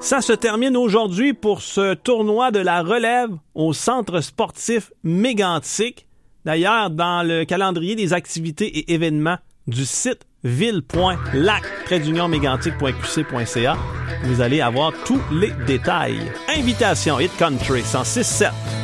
Ça se termine aujourd'hui pour ce tournoi de la relève au centre sportif Mégantic. D'ailleurs, dans le calendrier des activités et événements du site ville.lac _mégantic.qc.ca, vous allez avoir tous les détails. Invitation Hit Country 106.7.